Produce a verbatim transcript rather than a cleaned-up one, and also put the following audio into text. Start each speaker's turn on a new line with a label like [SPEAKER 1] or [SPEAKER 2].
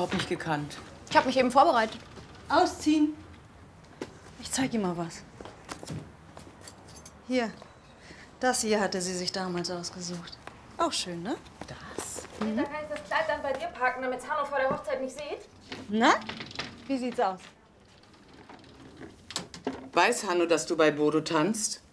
[SPEAKER 1] überhaupt nicht gekannt.
[SPEAKER 2] Ich habe mich eben vorbereitet.
[SPEAKER 1] Ausziehen.
[SPEAKER 3] Ich zeig ihm mal was. Hier, das hier hatte sie sich damals ausgesucht. Auch schön, ne?
[SPEAKER 1] Das?
[SPEAKER 2] Mhm. Da kann ich das Kleid dann bei dir parken, damit Hanno vor der Hochzeit nicht sieht.
[SPEAKER 3] Na? Wie sieht's aus?
[SPEAKER 1] Weiß Hanno, dass du bei Bodo tanzt?